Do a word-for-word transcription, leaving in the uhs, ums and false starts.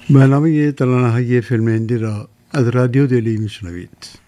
برنامه ترانه‌های فیلم هندی را از رادیو دلی میشنوید.